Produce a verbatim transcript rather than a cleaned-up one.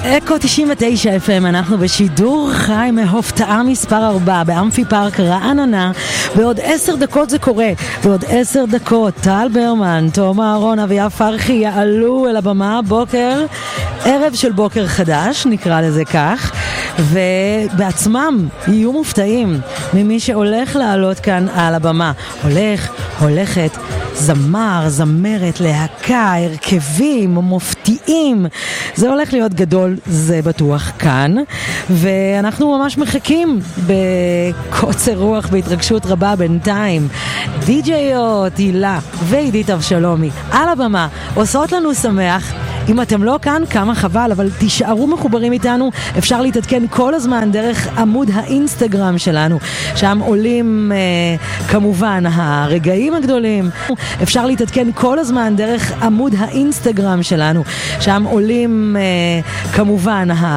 אקו תשעים ותשע אף אם, אנחנו בשידור חי מהופתעה מספר ארבע באמפי פארק רעננה. בעוד עשר דקות זה קורה, בעוד עשר דקות טל ברמן, תום אהרון, אביה פרחי יעלו אל הבמה בוקר, ערב של בוקר חדש, נקרא לזה כך, ובעצמם יהיו מופתעים ממי שהולך לעלות כאן על הבמה. הולך, הולכת, זמר, זמרת, להקה, הרכבים, מופתיעים. זה הולך להיות גדול, זה בטוח כאן. ואנחנו ממש מחכים בקוצר רוח, בהתרגשות רבה בינתיים. די-ג'יות, הילה ועידית אבשלומי על הבמה, עושות לנו שמח. אם אתם לא כאן, כמה חבל, אבל תישארו מחוברים איתנו. אפשר להתעדכן כל הזמן דרך עמוד האינסטגרם שלנו. שם עולים אה, כמובן הרגעים הגדולים. אפשר להתעדכן כל הזמן דרך עמוד האינסטגרם שלנו. שם עולים אה, כמובן